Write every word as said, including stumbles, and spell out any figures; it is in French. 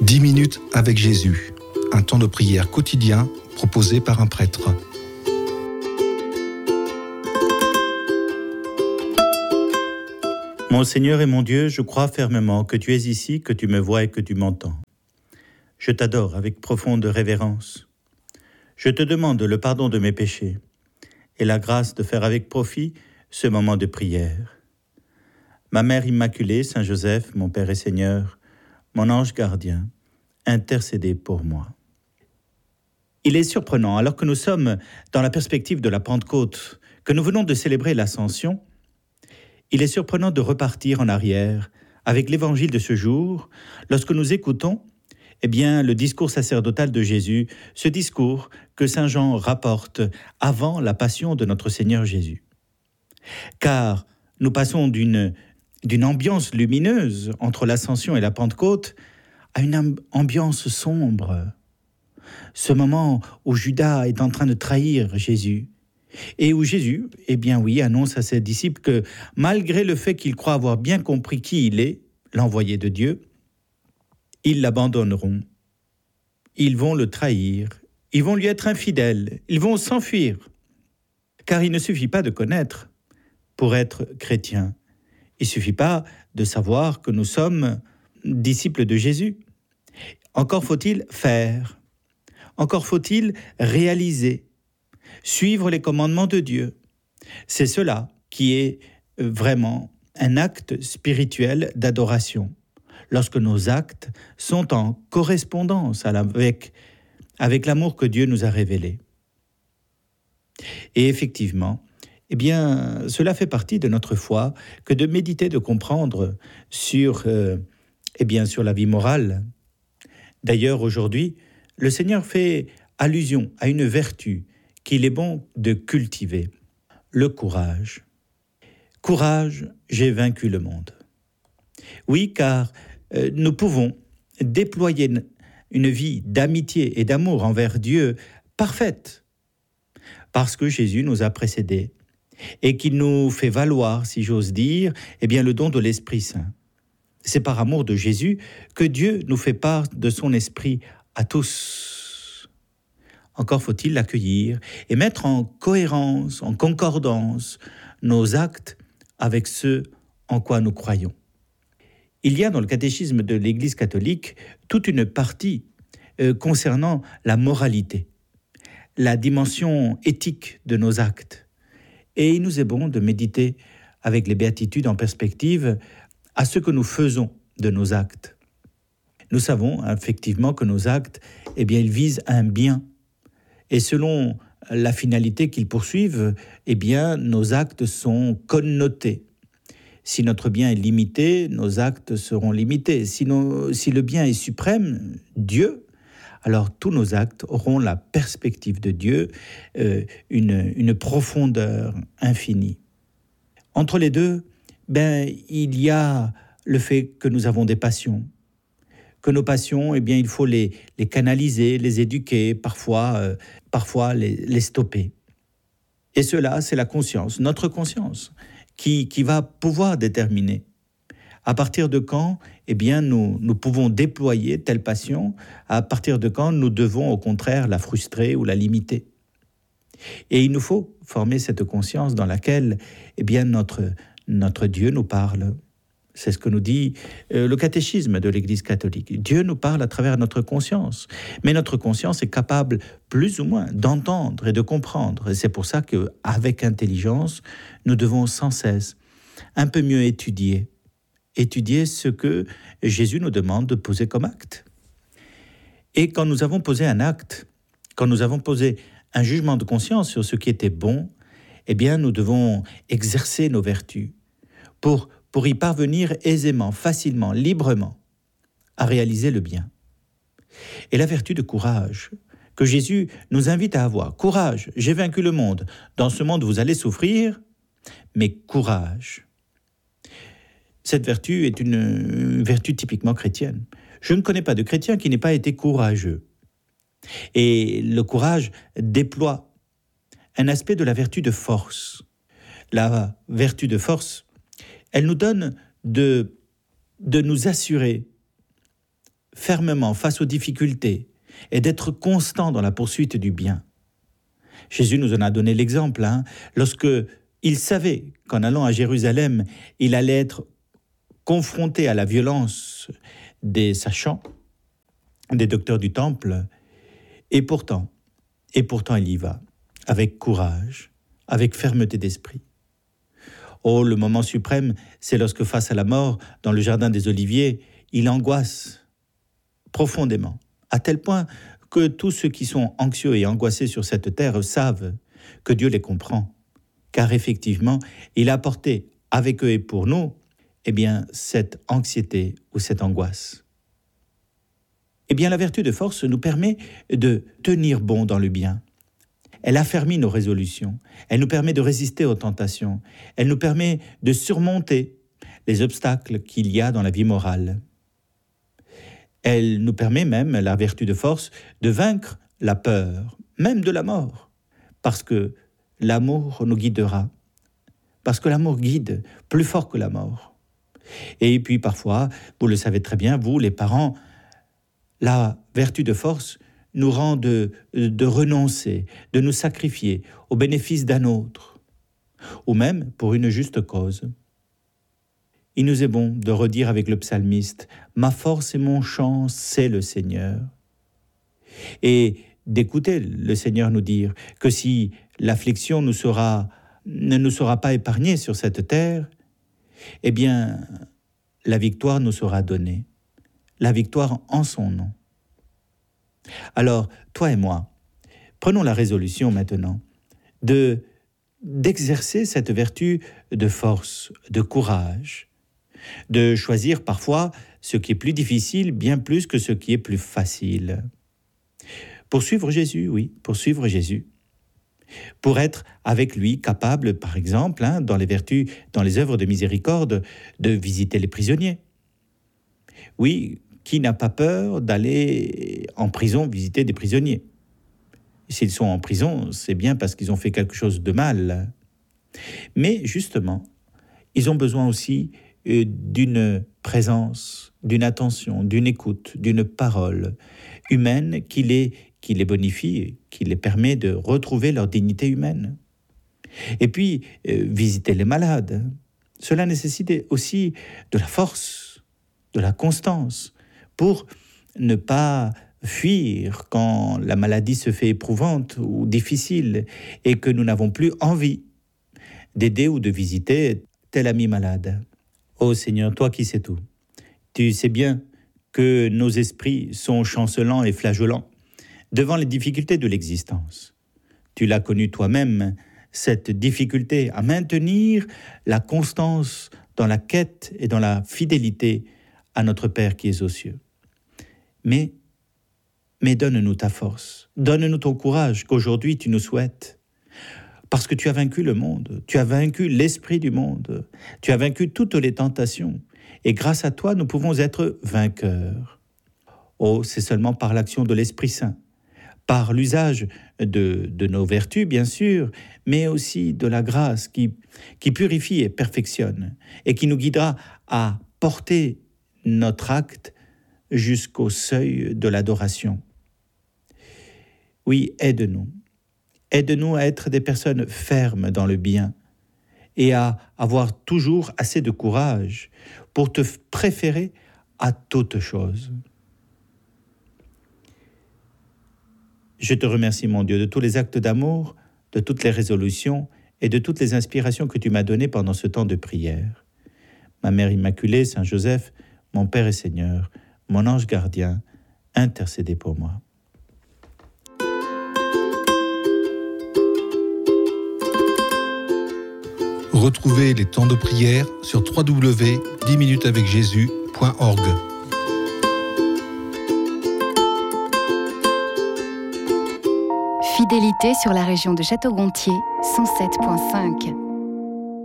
dix minutes avec Jésus, un temps de prière quotidien proposé par un prêtre. Mon Seigneur et mon Dieu, je crois fermement que tu es ici, que tu me vois et que tu m'entends. Je t'adore avec profonde révérence. Je te demande le pardon de mes péchés et la grâce de faire avec profit ce moment de prière. Ma Mère Immaculée, Saint Joseph, mon Père et Seigneur, mon ange gardien, intercédez pour moi. Il est surprenant, alors que nous sommes dans la perspective de la Pentecôte, que nous venons de célébrer l'Ascension, il est surprenant de repartir en arrière avec l'évangile de ce jour, lorsque nous écoutons eh bien, le discours sacerdotal de Jésus, ce discours que Saint Jean rapporte avant la passion de notre Seigneur Jésus. Car nous passons d'une, d'une ambiance lumineuse entre l'Ascension et la Pentecôte à une ambiance sombre. Ce moment où Judas est en train de trahir Jésus, et où Jésus, eh bien oui, annonce à ses disciples que malgré le fait qu'ils croient avoir bien compris qui il est, l'envoyé de Dieu, ils l'abandonneront. Ils vont le trahir, ils vont lui être infidèles, ils vont s'enfuir. Car il ne suffit pas de connaître pour être chrétien. Il ne suffit pas de savoir que nous sommes disciples de Jésus. Encore faut-il faire, encore faut-il réaliser, suivre les commandements de Dieu. C'est cela qui est vraiment un acte spirituel d'adoration. Lorsque nos actes sont en correspondance avec, avec l'amour que Dieu nous a révélé. Et effectivement, eh bien, cela fait partie de notre foi que de méditer, de comprendre sur, euh, eh bien, sur la vie morale. D'ailleurs, aujourd'hui, le Seigneur fait allusion à une vertu qu'il est bon de cultiver, le courage. Courage, j'ai vaincu le monde. Oui, car euh, nous pouvons déployer une, une vie d'amitié et d'amour envers Dieu parfaite, parce que Jésus nous a précédés et qu'il nous fait valoir, si j'ose dire, eh bien, le don de l'Esprit Saint. C'est par amour de Jésus que Dieu nous fait part de son Esprit à tous. Encore faut-il l'accueillir et mettre en cohérence, en concordance, nos actes avec ceux en quoi nous croyons. Il y a dans le catéchisme de l'Église catholique toute une partie euh, concernant la moralité, la dimension éthique de nos actes. Et il nous est bon de méditer avec les béatitudes en perspective à ce que nous faisons de nos actes. Nous savons effectivement que nos actes, eh bien, ils visent un bien. Et selon la finalité qu'ils poursuivent, eh bien, nos actes sont connotés. Si notre bien est limité, nos actes seront limités. Si, nos, si le bien est suprême, Dieu, alors tous nos actes auront la perspective de Dieu, euh, une, une profondeur infinie. Entre les deux, ben, il y a le fait que nous avons des passions. Que nos passions, eh bien, il faut les, les canaliser, les éduquer, parfois, euh, parfois les, les stopper. Et cela, c'est la conscience, notre conscience, qui, qui va pouvoir déterminer à partir de quand eh bien, nous, nous pouvons déployer telle passion, à partir de quand nous devons au contraire la frustrer ou la limiter. Et il nous faut former cette conscience dans laquelle eh bien, notre, notre Dieu nous parle. C'est ce que nous dit euh, le catéchisme de l'Église catholique. Dieu nous parle à travers notre conscience. Mais notre conscience est capable, plus ou moins, d'entendre et de comprendre. Et c'est pour ça qu'avec intelligence, nous devons sans cesse un peu mieux étudier. Étudier ce que Jésus nous demande de poser comme acte. Et quand nous avons posé un acte, quand nous avons posé un jugement de conscience sur ce qui était bon, eh bien, nous devons exercer nos vertus pour pour y parvenir aisément, facilement, librement, à réaliser le bien. Et la vertu de courage, que Jésus nous invite à avoir. Courage, j'ai vaincu le monde. Dans ce monde, vous allez souffrir, mais courage. Cette vertu est une vertu typiquement chrétienne. Je ne connais pas de chrétien qui n'ait pas été courageux. Et le courage déploie un aspect de la vertu de force. La vertu de force, elle nous donne de, de nous assurer fermement face aux difficultés et d'être constant dans la poursuite du bien. Jésus nous en a donné l'exemple, hein, lorsque il savait qu'en allant à Jérusalem, il allait être confronté à la violence des sachants, des docteurs du temple, et pourtant, et pourtant il y va, avec courage, avec fermeté d'esprit. Oh, le moment suprême, c'est lorsque face à la mort, dans le jardin des Oliviers, il angoisse profondément, à tel point que tous ceux qui sont anxieux et angoissés sur cette terre savent que Dieu les comprend, car effectivement, il a apporté avec eux et pour nous, eh bien, cette anxiété ou cette angoisse. Eh bien, la vertu de force nous permet de tenir bon dans le bien. Elle affermit nos résolutions, elle nous permet de résister aux tentations, elle nous permet de surmonter les obstacles qu'il y a dans la vie morale. Elle nous permet même, la vertu de force, de vaincre la peur, même de la mort, parce que l'amour nous guidera, parce que l'amour guide plus fort que la mort. Et puis parfois, vous le savez très bien, vous les parents, la vertu de force nous rend de, de renoncer, de nous sacrifier au bénéfice d'un autre, ou même pour une juste cause. Il nous est bon de redire avec le psalmiste « Ma force et mon chant, c'est le Seigneur ». Et d'écouter le Seigneur nous dire que si l'affliction nous sera, ne nous sera pas épargnée sur cette terre, eh bien, la victoire nous sera donnée, la victoire en son nom. Alors, toi et moi, prenons la résolution maintenant de, d'exercer cette vertu de force, de courage, de choisir parfois ce qui est plus difficile bien plus que ce qui est plus facile. Pour suivre Jésus, oui, pour suivre Jésus. Pour être avec lui capable, par exemple, hein, dans les vertus, dans les œuvres de miséricorde, de visiter les prisonniers. Oui, qui n'a pas peur d'aller en prison visiter des prisonniers? S'ils sont en prison, c'est bien parce qu'ils ont fait quelque chose de mal. Mais justement, ils ont besoin aussi d'une présence, d'une attention, d'une écoute, d'une parole humaine qui les, qui les bonifie, qui les permet de retrouver leur dignité humaine. Et puis, euh, visiter les malades. Cela nécessite aussi de la force, de la constance, pour ne pas fuir quand la maladie se fait éprouvante ou difficile et que nous n'avons plus envie d'aider ou de visiter tel ami malade. Ô Seigneur, toi qui sais tout, tu sais bien que nos esprits sont chancelants et flageolants devant les difficultés de l'existence. Tu l'as connu toi-même, cette difficulté à maintenir la constance dans la quête et dans la fidélité à notre Père qui est aux cieux. Mais, mais donne-nous ta force, donne-nous ton courage qu'aujourd'hui tu nous souhaites. Parce que tu as vaincu le monde, tu as vaincu l'esprit du monde, tu as vaincu toutes les tentations. Et grâce à toi, nous pouvons être vainqueurs. Oh, c'est seulement par l'action de l'Esprit Saint, par l'usage de, de nos vertus, bien sûr, mais aussi de la grâce qui, qui purifie et perfectionne, et qui nous guidera à porter notre acte jusqu'au seuil de l'adoration. Oui, aide-nous. Aide-nous à être des personnes fermes dans le bien et à avoir toujours assez de courage pour te préférer à toute chose. Je te remercie, mon Dieu, de tous les actes d'amour, de toutes les résolutions et de toutes les inspirations que tu m'as données pendant ce temps de prière. Ma Mère Immaculée, Saint Joseph, mon Père et Seigneur, mon ange gardien, intercédez pour moi. Retrouvez les temps de prière sur w w w point dix minutes avec jésus point org. Fidélité sur la région de Château-Gontier, cent sept virgule cinq.